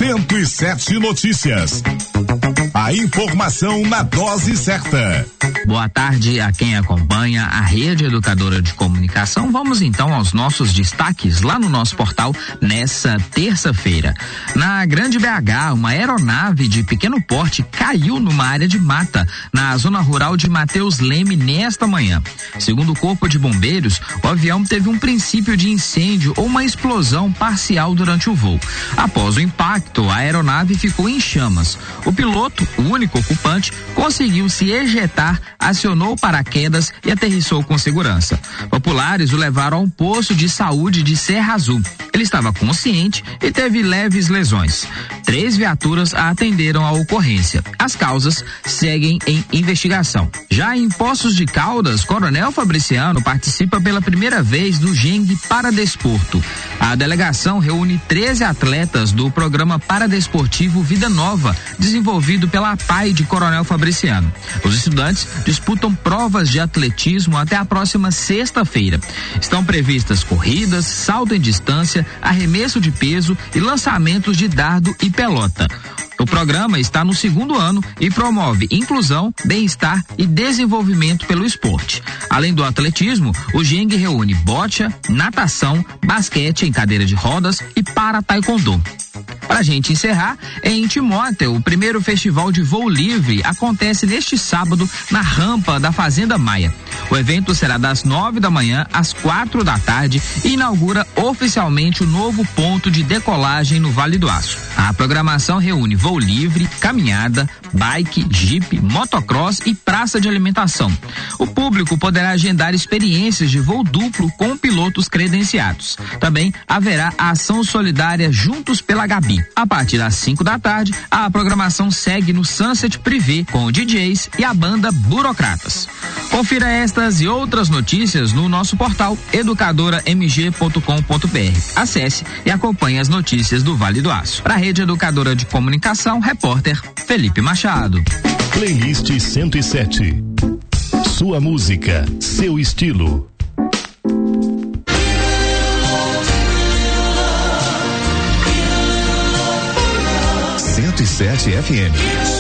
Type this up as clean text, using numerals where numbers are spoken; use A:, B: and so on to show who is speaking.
A: 107 Notícias. A informação na dose certa.
B: Boa tarde a quem acompanha a Rede Educadora de Comunicação. Vamos então aos nossos destaques lá no nosso portal nessa terça-feira. Na Grande BH, uma aeronave de pequeno porte caiu numa área de mata na zona rural de Mateus Leme nesta manhã. Segundo o Corpo de Bombeiros, o avião teve um princípio de incêndio ou uma explosão parcial durante o voo. Após o impacto, a aeronave ficou em chamas. O piloto, o único ocupante, conseguiu se ejetar, acionou paraquedas e aterrissou com segurança. Populares o levaram a um posto de saúde de Serra Azul. Ele estava consciente e teve leves lesões. 3 viaturas atenderam a ocorrência. As causas seguem em investigação. Já em Poços de Caldas, Coronel Fabriciano participa pela primeira vez do Geng Paradesporto. A delegação reúne 13 atletas do programa paradesportivo Vida Nova, desenvolvido pela APAI de Coronel Fabriciano. Os estudantes disputam provas de atletismo até a próxima sexta-feira. Estão previstas corridas, salto em distância, arremesso de peso e lançamentos de dardo e pelota. O programa está no 2º ano e promove inclusão, bem-estar e desenvolvimento pelo esporte. Além do atletismo, o Geng reúne bocha, natação, basquete em cadeira de rodas e para taekwondo. Para a gente encerrar, em Timóteo, o primeiro festival de voo livre acontece neste sábado na rampa da Fazenda Maia. O evento será das 9 da manhã às 4 da tarde e inaugura oficialmente o novo ponto de decolagem no Vale do Aço. A programação reúne voo livre, caminhada, bike, jipe, motocross e praça de alimentação. O público poderá agendar experiências de voo duplo com pilotos credenciados. Também haverá a ação solidária Juntos pela Gabi. A partir das 5 da tarde, a programação segue no Sunset Privé com DJs e a banda Burocratas. Confira estas e outras notícias no nosso portal educadoramg.com.br. Acesse e acompanhe as notícias do Vale do Aço. Para a Rede Educadora de Comunicação, repórter Felipe Machado.
A: Playlist 107. Sua música, seu estilo. 107 FM.